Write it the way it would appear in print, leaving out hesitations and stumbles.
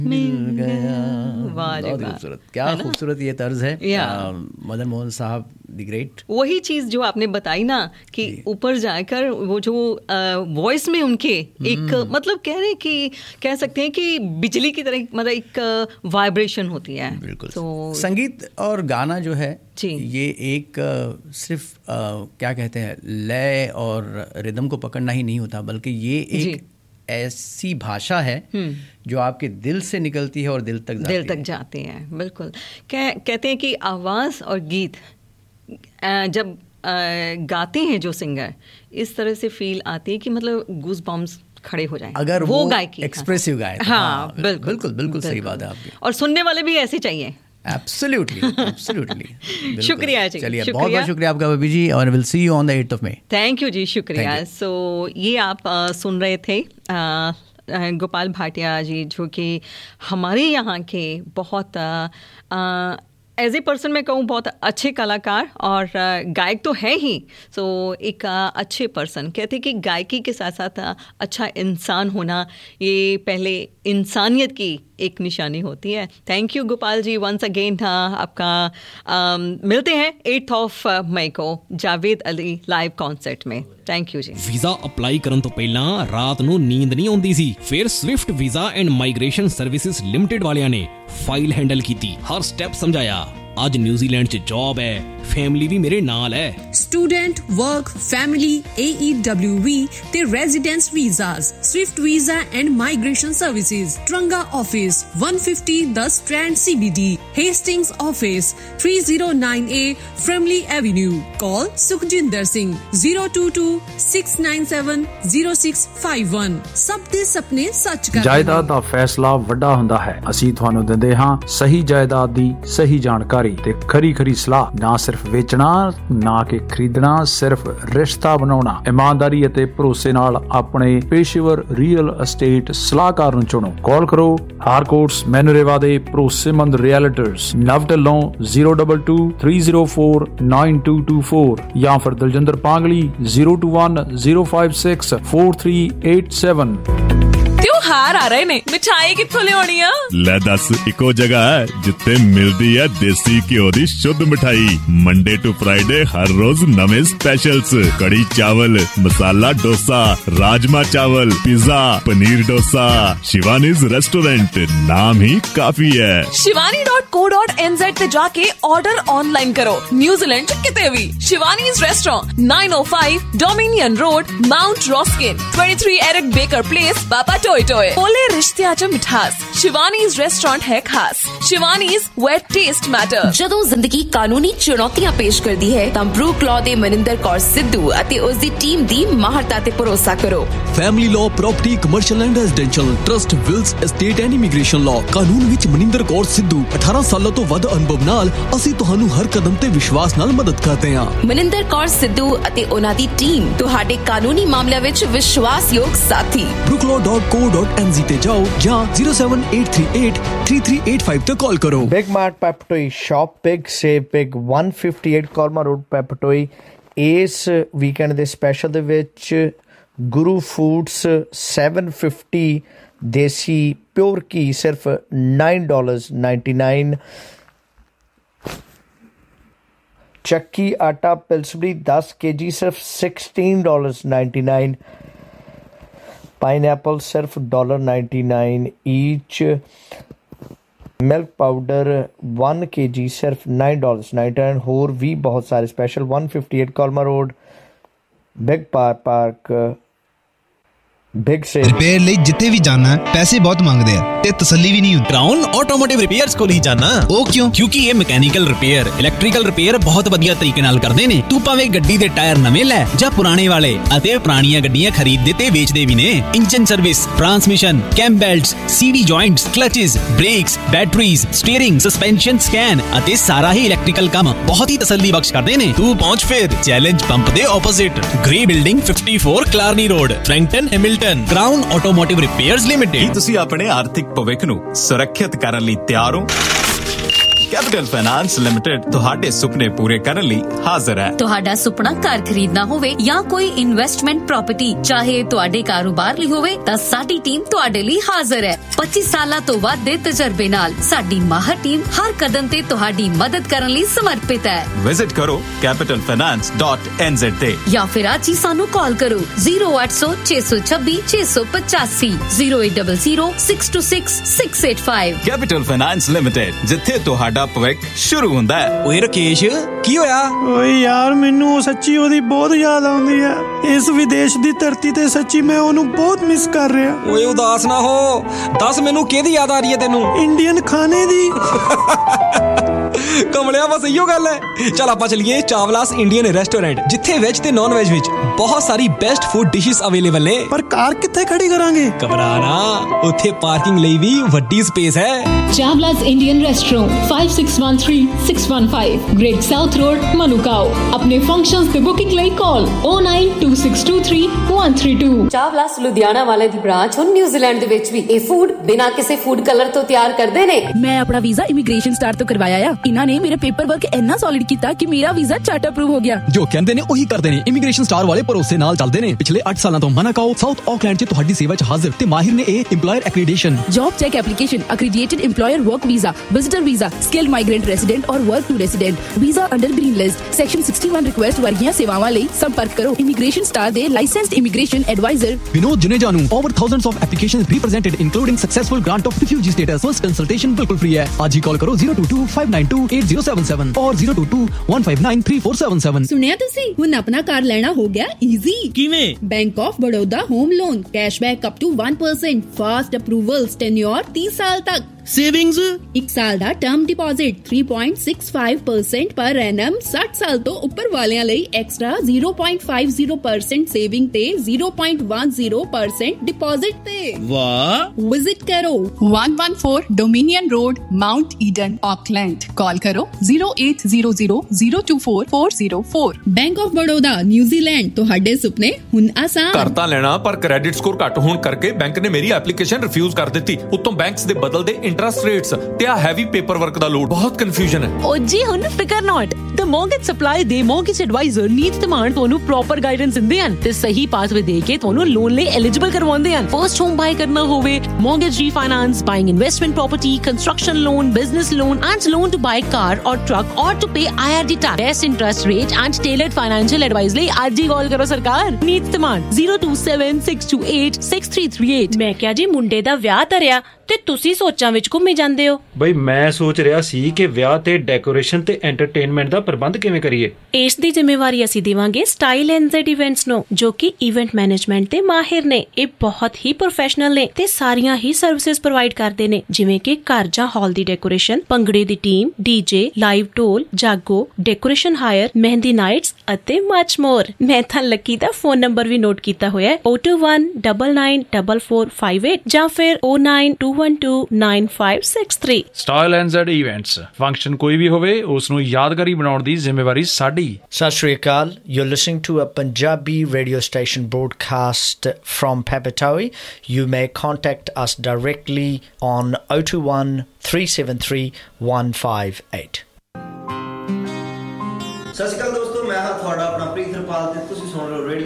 मिल गया। बहुत खूबसूरत, क्या खूबसूरत ये तर्ज है। मदन मोहन साहब द ग्रेट। वही चीज़ जो आपने बताई ना कि ऊपर जाकर वो जो वॉइस में उनके एक मतलब कह सकते हैं कि बिजली की तरह मतलब एक वाइब्रेशन होती है। बिल्कुल। तो संगीत और गाना जो है ये एक सिर्फ क्या कहते हैं लय और रिदम को पकड़ना ही नहीं होता, बल्कि ये एक ऐसी भाषा है जो आपके दिल से निकलती है और दिल तक जाती है। बिल्कुल। कहते हैं कि आवाज़ और गीत जब गाते हैं जो सिंगर, इस तरह से फील आती है कि मतलब गूज़ बम्स खड़े हो जाएं अगर वो गायकी एक्सप्रेसिव गाए। हाँ, बिल्कुल सही बात है आपकी। और सुनने वाले भी ऐसे चाहिए। एब्सोल्युटली। शुक्रिया जी। चलिए, बहुत बहुत शुक्रिया आपका बबी जी, और will see you on the 8th of May। Thank you जी, शुक्रिया। सो ये आप सुन रहे थे गोपाल भाटिया जी, जो कि हमारे यहाँ के बहुत एज ए पर्सन मैं कहूँ बहुत अच्छे कलाकार और गायक तो है ही। सो एक अच्छे पर्सन कहते हैं कि गायकी के साथ साथ अच्छा इंसान होना ये पहले इंसानियत की एक निशानी होती है। Thank you Gopal ji once again. आपका मिलते हैं 8th of May को जावेद अली लाइव कॉन्सर्ट में। Thank you ji. Visa apply करन तो पहला रात ਨੂੰ ਨੀਂਦ ਨਹੀਂ ਆਉਂਦੀ ਸੀ, ਫਿਰ Swift visa and migration services limited ਵਾਲਿਆਂ ਨੇ ਫਾਈਲ ਹੈਂਡਲ ਕੀਤੀ, ਹਰ ਸਟੈਪ ਸਮਝਾਇਆ। ਅੱਜ ਨਿਊਜ਼ੀਲੈਂਡ 'ਚ ਜੌਬ ਹੈ, ਫੈਮਿਲੀ ਵੀ ਮੇਰੇ ਨਾਲ ਹੈ। ਸਟੂਡੈਂਟ, ਵਰਕ, ਫੈਮਿਲੀ, AEWV ਤੇ residence visas, Swift visa and migration services, Taranga office 150 10 Strand CBD, Hastings office 3098 Frimley Avenue। Call Sukhjinder Singh 022 697 0651। ਸਭ ਦੇ ਸੁਪਨੇ ਸੱਚ ਕਰ। ਜਾਇਦਾਦ ਦਾ ਫੈਸਲਾ ਵੱਡਾ ਹੁੰਦਾ ਹੈ। ਅਸੀਂ ਤੁਹਾਨੂੰ ਦਿੰਦੇ ਹਾਂ ਸਹੀ ਜਾਇਦਾਦ ਦੀ ਸਹੀ ਜਾਣਕਾਰੀ ਤੇ ਖਰੀ ਸਲਾਹ। ਨਾ ਸਿਰਫ ਵੇਚਣਾ, ਨਾ ਕਿ ਖਰੀਦਣਾ, ਸਿਰਫ ਰਿਸ਼ਤਾ ਬਣਾਉਣਾ। ਇਮਾਨਦਾਰੀ ਅਤੇ ਭਰੋਸੇ ਨਾਲ ਆਪਣੇ ਪੇਸ਼ੇਵਰ ਰੀਅਲ ਅਸਟੇਟ ਸਲਾਹਕਾਰ ਨੂੰ ਚੁਣੋ। ਕਾਲ ਕਰੋ ਹਾਰਕੋਰਟਸ ਮੈਨੂਰੇਵਾ ਦੇ ਭਰੋਸੇਮੰਦ ਰੀਅਲਟਰਸ ਨਵ ਢਿੱਲੋਂ 022 304 9224 ਜਾਂ ਫਿਰ ਦਲਜਿੰਦਰ ਪਾਂਗਲੀ 021 056 4387। त्योहार आ रहे ने, मिठाई कित्थों लियानी आ? ले दस, इको जगह है जिथे मिलदी है देसी घ्यो दी शुद्ध मिठाई। मंडे टू फ्राइडे हर रोज नवे स्पेशल्स, कड़ी चावल, मसाला डोसा, राजमा चावल, पिज्जा, पनीर डोसा। शिवानीज रेस्टोरेंट, नाम ही काफी है। shivani.co.nz पे जाके ऑर्डर ऑनलाइन करो। न्यूजीलैंड च किते भी Shivani's restaurant 905 dominion road, mount रॉस्किन, 23 Eric baker place, बाबा टोए बोले रिश्तियां च मिठास। शिवानीज रेस्टोरेंट है खास। Shivani's where test matter. ਜਦੋਂ ਜ਼ਿੰਦਗੀ ਕਾਨੂੰਨੀ ਚੁਣੌਤੀਆਂ ਪੇਸ਼ ਕਰਦੀ ਹੈ ਤਾਂ ਬਰੂਕ ਲਾਅ ਦੇ ਮਨਿੰਦਰ ਕੌਰ ਸਿੱਧੂ ਅਤੇ ਉਸ ਦੀ ਟੀਮ ਦੀ ਮਾਹਰਤਾ ਤੇ ਭਰੋਸਾ ਕਰੋ। Family law, property, commercial and residential, trust, wills, estate and immigration law. ਕਾਨੂੰਨ ਵਿੱਚ ਮਨਿੰਦਰ ਕੌਰ ਸਿੱਧੂ 18 ਸਾਲਾਂ ਤੋਂ ਵੱਧ ਅਨੁਭਵ ਨਾਲ ਅਸੀਂ ਤੁਹਾਨੂੰ ਹਰ ਕਦਮ ਤੇ ਵਿਸ਼ਵਾਸ ਨਾਲ ਮਦਦ ਕਰਦੇ ਹਾਂ। ਮਨਿੰਦਰ ਕੌਰ ਸਿੱਧੂ ਅਤੇ ਉਹਨਾਂ ਦੀ ਟੀਮ ਤੁਹਾਡੇ ਕਾਨੂੰਨੀ ਮਾਮਲਿਆਂ ਵਿੱਚ ਵਿਸ਼ਵਾਸਯੋਗ ਸਾਥੀ। brookelaw.co.nz ਤੇ ਜਾਓ ਜਾਂ 07838 3385 ਤੇ ਕਾਲ ਕਰੋ। Big mart ਪੈਪਟੋਈ, shop big save big 158 ਕੋਲਮਾ road ਪੈਪਟੋਈ। ਇਸ ਵੀਕਐਂਡ ਦੇ ਸਪੈਸ਼ਲ ਦੇ ਵਿੱਚ ਗੁਰੂ ਫੂਡਸ 750 ਦੇਸੀ ਪਿਓਰ ਘੀ ਸਿਰਫ $9.99। ਚੱਕੀ ਆਟਾ ਪਿਲਸਬਰੀ 10 kg ਸਿਰਫ $16.99। पाइनएप्पल सिर्फ $1.99 ईच। मिल्क पाउडर 1 kg सिर्फ $9.99। होर भी बहुत सारे special 158 कोलमा road big park big से। रिपेयर ਲਈ ਜਿੱਥੇ ਵੀ ਜਾਣਾ ਪੈਸੇ ਬਹੁਤ ਮੰਗਦੇ ਆ ਤੇ ਤਸੱਲੀ ਵੀ ਨਹੀਂ ਹੁੰਦੀ। ਕਰਾਊਨ ਆਟੋਮੋਟਿਵ ਰਿਪੇਅਰਸ ਕੋਲ ਹੀ ਜਾਣਾ। ਉਹ ਕਿਉਂ? ਕਿਉਂਕਿ ਇਹ ਮਕੈਨੀਕਲ ਰਿਪੇਅਰ, ਇਲੈਕਟ੍ਰੀਕਲ ਰਿਪੇਅਰ ਬਹੁਤ ਵਧੀਆ ਤਰੀਕੇ ਨਾਲ ਕਰਦੇ ਨੇ। ਤੂੰ ਭਾਵੇਂ ਗੱਡੀ ਦੇ ਟਾਇਰ ਨਵੇਂ ਲੈ ਜਾਂ ਪੁਰਾਣੇ ਵਾਲੇ, ਅਤੇ ਪੁਰਾਣੀਆਂ ਗੱਡੀਆਂ ਖਰੀਦਦੇ ਤੇ ਵੇਚਦੇ ਵੀ ਨੇ। ਇੰਜਨ ਸਰਵਿਸ, ਟਰਾਂਸਮਿਸ਼ਨ, ਕੈਮ ਬੈਲਟਸ, ਸੀਡੀ joints, ਕਲਚਸ, brakes, batteries, steering, suspension, scan ਅਤੇ ਸਾਰਾ ਹੀ ਇਲੈਕਟ੍ਰੀਕਲ ਕੰਮ ਬਹੁਤ ਹੀ ਤਸੱਲੀ ਬਖਸ਼ ਕਰਦੇ ਨੇ। ਤੂੰ ਪਹੁੰਚ ਫਿਰ ਚੈਲੰਜ ਪੰਪ ਦੇ opposite, grey building 54 ਕਲਾਰਨੀ road, ਫ੍ਰੈਂਕਟਨ, Hamilton. Crown automotive repairs limited. ਕੀ ਤੁਸੀਂ ਆਪਣੇ ਆਰਥਿਕ ਭਵਿੱਖ ਨੂੰ ਸੁਰੱਖਿਅਤ ਕਰਨ ਲਈ ਤਿਆਰ ਹੋ? ਕੈਪੀਟਲ ਫਾਈਨਾਂਸ ਲਿਮਟਿਡ ਤੁਹਾਡੇ ਸੁਪਨੇ ਪੂਰੇ ਕਰਨ ਲਈ ਹਾਜ਼ਰ ਹੈ। ਤੁਹਾਡਾ ਸੁਪਨਾ ਘਰ ਖਰੀਦਣਾ ਹੋਵੇ ਜਾਂ ਕੋਈ ਇਨਵੈਸਟਮੈਂਟ ਪ੍ਰਾਪਰਟੀ, ਚਾਹੇ ਤੁਹਾਡੇ ਕਾਰੋਬਾਰ ਲਈ ਹੋਵੇ, ਤਾਂ ਸਾਡੀ ਟੀਮ ਤੁਹਾਡੇ ਲਈ ਹਾਜ਼ਰ ਹੈ। 25 ਸਾਲਾਂ ਤੋਂ ਵੱਧ ਦੇ ਤਜਰਬੇ ਨਾਲ ਸਾਡੀ ਮਾਹਰ ਟੀਮ ਹਰ ਕਦਮ ਤੇ ਤੁਹਾਡੀ ਮਦਦ ਕਰਨ ਲਈ ਸਮਰਪਿਤ ਹੈ। ਵਿਜ਼ਿਟ ਕਰੋ capitalfinance.nz ਤੇ ਜਾਂ ਫਿਰ ਅੱਜ ਹੀ ਸਾਨੂੰ ਕਾਲ ਕਰੋ 0800 626 685 0800 626 685। ਕੈਪੀਟਲ ਫਾਈਨਾਂਸ ਲਿਮਟਿਡ, ਜਿੱਥੇ ਤੁਹਾਡਾ ਭਵਿੱਖ ਸ਼ੁਰੂ ਹੁੰਦਾ ਹੈ। ਓਏ ਰਕੇਸ਼, ਕੀ ਹੋਇਆ? ਓਏ ਯਾਰ, ਮੈਨੂੰ ਸੱਚੀ ਉਹਦੀ ਬਹੁਤ ਯਾਦ ਆਉਂਦੀ ਹੈ। ਇਸ ਵਿਦੇਸ਼ ਦੀ ਧਰਤੀ ਤੇ ਸੱਚੀ ਮੈਂ ਉਹਨੂੰ ਬਹੁਤ ਮਿਸ ਕਰ ਰਿਹਾ। ਓਏ ਉਦਾਸ ਨਾ ਹੋ, ਦੱਸ ਮੈਨੂੰ ਕਿਹਦੀ ਯਾਦ ਆ ਰਹੀ ਹੈ ਤੈਨੂੰ? ਇੰਡੀਅਨ ਖਾਣੇ ਦੀ। ਕਮਲਿਆ, ਬਸ ਇਹੋ ਗੱਲ ਹੈ। ਚਲ ਆਪਾਂ ਚਲੀਏ ਚਾਵਲਾਸ ਇੰਡੀਅਨ ਰੈਸਟੋਰੈਂਟ, ਜਿੱਥੇ ਵੈਜ ਤੇ ਨਾਨ ਵੈਜ ਵਿੱਚ ਬਹੁਤ ਸਾਰੀ ਬੈਸਟ ਫੂਡ ਡਿਸ਼ਸ ਅਵੇਲੇਬਲ ਨੇ। ਪਰ ਕਾਰ ਕਿੱਥੇ ਖੜੀ ਕਰਾਂਗੇ? ਘਬਰਾ ਨਾ, ਉੱਥੇ ਪਾਰਕਿੰਗ ਲਈ ਵੀ ਵੱਡੀ ਸਪੇਸ ਹੈ। ਚਾਵਲਾਸ Indian restaurant 5613-615 great south road, ਮਨੁਕਾਓ। ਆਪਣੇ ਫੰਕਸ਼ਨਸ ਤੇ ਬੁਕਿੰਗ ਲਈ ਕਾਲ 0926233132। ਚਾਵਲਾਸ ਲੁਧਿਆਣਾ ਵਾਲੇ ਦੀ ਬ੍ਰਾਂਚ ਹੁਣ ਨਿਊਜ਼ੀਲੈਂਡ ਦੇ ਵਿੱਚ ਵੀ ਇਹ ਫੂਡ ਬਿਨਾਂ ਕਿਸੇ ਫੂਡ ਕਲਰ ਤੋਂ ਤਿਆਰ ਕਰਦੇ ਨੇ। ਮੈਂ ਆਪਣਾ ਵੀਜ਼ਾ ਇਮੀਗ੍ਰੇਸ਼ਨ ਸਟਾਰ ਤੋਂ ਕਰਵਾਇਆ ਆ। ਇਹਨਾਂ ਨੇ ਮੇਰੇ ਪੇਪਰ ਵਰਕ ਇੰਨਾ ਸੋਲਿਡ ਕੀਤਾ ਕਿ ਮੇਰਾ ਵੀਜ਼ਾ ਝਟ ਅਪਰੂਵ ਹੋ ਗਿਆ। ਜੋ ਕਹਿੰਦੇ ਨੇ ਉਹੀ ਕਰਦੇ ਨੇ। ਇਮੀਗ੍ਰੇਸ਼ਨ ਸਟਾਰ ਵਾਲੇ ਭਰੋਸੇ ਨਾਲ ਚੱਲਦੇ ਨੇ। ਪਿਛਲੇ 8 ਸਾਲਾਂ ਤੋਂ ਮਨਾਕਾਓ ਸਾਊਥ ਆਕਲੈਂਡ 'ਚ ਤੁਹਾਡੀ ਸੇਵਾ 'ਚ ਹਾਜ਼ਰ ਤੇ ਮਾਹਿਰ ਨੇ ਇਹ ਇੰਪਲਾਇਰ ਐਕ੍ਰੀਡੇਸ਼ਨ, job check application, accredited employer work visa, visitor visa, skilled migrant resident or work to resident, visa under green list, section 61 request ਵਰਗੀਆਂ ਸੇਵਾਵਾਂ ਲਈ ਸੰਪਰਕ ਕਰੋ ਇਮੀਗ੍ਰੇਸ਼ਨ ਸਟਾਰ ਦੇ licensed immigration advisor Vinod Janeja ਨੂੰ। Over thousands of applications represented including successful grant of refugee status। First consultation ਬਿਲਕੁਲ free ਹੈ। ਅੱਜ ਹੀ ਕਾਲ ਕਰੋ 022-592-8077 और 022-159-3477। ਸੁਣਿਆ ਤੁਸੀਂ? ਹੁਣ ਆਪਣਾ ਕਾਰ ਲੈਣਾ ਹੋ ਗਿਆ ਈਜ਼ੀ। ਕਿਵੇਂ? Bank of Baroda home loan, cashback up to 1%, fast approvals, tenure 30 ਸਾਲ ਤੱਕ, ਸੇਵਿੰਗਸ 1 ਸਾਲ ਦਾ ਟਰਮ ਡਿਪੋਜ਼ਿਟ 3.65% ਪਰ ਐਨਮ, 60 ਸਾਲ ਤੋਂ ਉੱਪਰ ਵਾਲਿਆਂ ਲਈ ਐਕਸਟਰਾ 0.50% ਸੇਵਿੰਗ ਤੇ 0.10% ਡਿਪੋਜ਼ਿਟ ਤੇ। ਵਾਹ! ਵਿਜ਼ਿਟ ਕਰੋ 114 dominion road, Mount Eden, Auckland. ਕਾਲ ਕਰੋ 0800024404। ਬੈਂਕ ਆਫ ਬੜੌਦਾ ਨਿਊਜ਼ੀਲੈਂਡ, ਤੁਹਾਡੇ ਸੁਪਨੇ ਹੁਣ ਆਸਾਨ। ਘਰ ਤਾਂ ਲੈਣਾ, ਪਰ ਕ੍ਰੈਡਿਟ ਸਕੋਰ ਘੱਟ ਹੋਣ ਕਰਕੇ ਬੈਂਕ ਨੇ ਮੇਰੀ ਐਪਲੀਕੇਸ਼ਨ ਰਿਫਿਊਜ਼ ਕਰ ਦਿੱਤੀ। ਉੱਤੋਂ ਬੈਂਕਸ ਦੇ ਬਦਲਦੇ ਇੰਟਰਸਟ ਰੇਟਸ ਤੇ ਆ ਹੈਵੀ ਪੇਪਰ ਵਰਕ ਦਾ ਲੋਡ, ਬਹੁਤ ਕਨਫਿਊਜ਼ਨ ਹੈ। ਓ ਜੀ, ਹੁਣ ਫਿਕਰ ਨਾਟ। ਦ ਮੌਰਗੇਜ ਸਪਲਾਈ ਦੇ ਮੌਰਗੇਜ ਐਡਵਾਈਜ਼ਰ ਨੀਤ ਧਮਾਨ ਤੁਹਾਨੂੰ ਪ੍ਰੋਪਰ ਗਾਈਡੈਂਸ ਦਿੰਦੇ ਹਨ ਤੇ ਸਹੀ ਪਾਥਵੇ ਦੇ ਕੇ ਤੁਹਾਨੂੰ ਲੋਨ ਲਈ ਐਲੀਜੀਬਲ ਕਰਵਾਉਂਦੇ ਹਨ। ਫਰਸਟ ਹੋਮ ਬਾਈ ਕਰਨਾ ਹੋਵੇ, mortgage refinance, buying investment property, construction loan, business loan and loan to buy ਕਾਰ ਔਰ ਟਰੱਕ ਔਰ to pay IRD tax, best interest rate and ਟੇਲਰਡ financial advice ਲਈ ਅੱਜ ਹੀ ਕਾਲ ਕਰੋ ਸਰਕਾਰ। ਨੀਤ ਧਮਾਨ 027-628-6338। ਮੈਂ ਕਿਹਾ ਜੀ, ਮੁੰਡੇ ਦਾ ਵਿਆਹ ਧਰਿਆ ਤੇ ਤੁਸੀਂ ਸੋਚਾਂ ਵਿੱਚ ਘੁੰਮੀ ਜਾਂਦੇ ਹੋ। ਬਈ ਮੈਂ ਸੋਚ ਰਿਹਾ ਸੀ ਕਿ ਵਿਆਹ ਤੇ ਡੈਕੋਰੇਸ਼ਨ ਤੇ ਐਂਟਰਟੇਨਮੈਂਟ ਦਾ ਪ੍ਰਬੰਧ ਕਿਵੇਂ ਕਰੀਏ। ਇਸ ਦੀ ਜ਼ਿੰਮੇਵਾਰੀ ਅਸੀਂ ਦੇਵਾਂਗੇ ਸਟਾਈਲ NZ ਇਵੈਂਟਸ ਨੂੰ, ਜੋ ਕਿ ਇਵੈਂਟ ਮੈਨੇਜਮੈਂਟ ਦੇ ਮਾਹਿਰ ਨੇ। ਇਹ ਬਹੁਤ ਹੀ ਪ੍ਰੋਫੈਸ਼ਨਲ ਨੇ ਤੇ ਸਾਰੀਆਂ ਹੀ ਸਰਵਿਸਿਜ਼ ਪ੍ਰੋਵਾਈਡ ਕਰਦੇ ਨੇ, ਜਿਵੇਂ ਕਿ ਘਰ ਜਾਂ ਹਾਲ ਦੀ ਡੈਕੋਰੇਸ਼ਨ, ਭੰਗੜੇ ਦੀ ਟੀਮ, DJ, ਲਾਈਵ ਢੋਲ, ਜਾਗੋ, ਡੈਕੋਰੇਸ਼ਨ ਹਾਇਰ, ਮਹਿੰਦੀ ਨਾਈਟਸ ਅਤੇ ਮਚ ਮੋਰ। ਮੈਂ ਤਾਂ ਲੱਕੀ ਦਾ ਫੋਨ ਨੰਬਰ ਵੀ ਨੋਟ ਕੀਤਾ ਹੋਇਆ ਹੈ 021994458 ਜਾਂ ਫਿਰ 092129563। Style NZ events. ਫੰਕਸ਼ਨ ਕੋਈ ਵੀ ਹੋਵੇ, ਉਸ ਨੂੰ ਯਾਦਗਾਰੀ ਬਣਾਉਣ ਦੀ ਜ਼ਿੰਮੇਵਾਰੀ ਸਾਡੀ। ਸਤਿ ਸ਼੍ਰੀ ਅਕਾਲ। You're listening to a Punjabi radio station broadcast from Papatoe. You may contact us directly on 021 373 158. ਸਤਿ ਸ਼੍ਰੀ ਅਕਾਲ